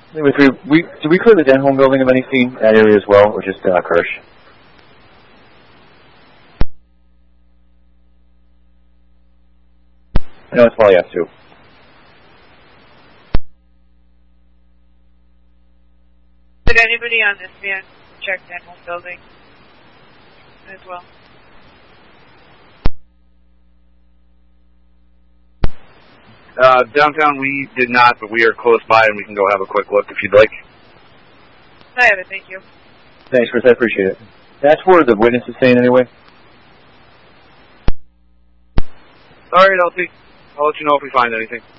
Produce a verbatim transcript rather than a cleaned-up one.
Anyway, we, we, did we clear the Denholm building of anything, that area as well, or just uh, Kirsch? I know it's probably F two. Did anybody on this van check Denholm building as well? Uh, downtown we did not, but we are close by and we can go have a quick look if you'd like. I have it, thank you. Thanks, Chris, I appreciate it. That's where the witness is staying anyway? Alright, I'll see. I'll let you know if we find anything.